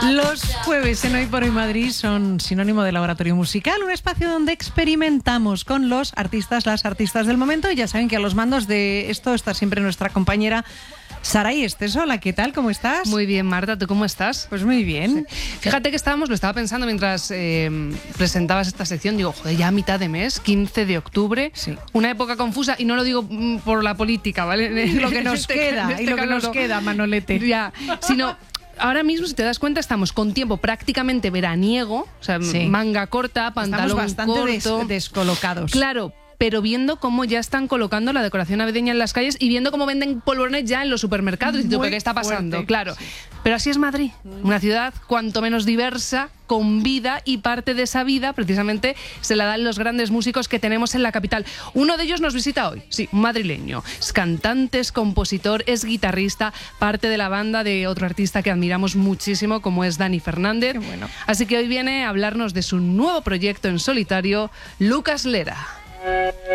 Los jueves en Hoy por Hoy Madrid son sinónimo de laboratorio musical, un espacio donde experimentamos con los artistas, las artistas del momento. Y ya saben que a los mandos de esto está siempre nuestra compañera Saray Esteso. Hola, ¿qué tal? ¿Cómo estás? Muy bien, Marta, ¿tú cómo estás? Pues muy bien. Sí. Fíjate que lo estaba pensando mientras presentabas esta sección. Digo, joder, ya a mitad de mes, 15 de octubre, sí. Una época confusa, y no lo digo por la política, ¿vale? Lo que nos queda, y lo que nos queda, Manolete. Ya, sino... Ahora mismo, si te das cuenta, estamos con tiempo prácticamente veraniego, o sea, sí. Manga corta, pantalón bastante corto. Descolocados. Claro, pero viendo cómo ya están colocando la decoración navideña en las calles y viendo cómo venden polvorones ya en los supermercados. Y tú, ¿qué está pasando? Fuerte. Claro. Sí. Pero así es Madrid, una ciudad cuanto menos diversa, con vida, y parte de esa vida precisamente se la dan los grandes músicos que tenemos en la capital. Uno de ellos nos visita hoy, sí, un madrileño. Es cantante, es compositor, es guitarrista, parte de la banda de otro artista que admiramos muchísimo, como es Dani Fernández. Qué bueno. Así que hoy viene a hablarnos de su nuevo proyecto en solitario, Lucas Lera.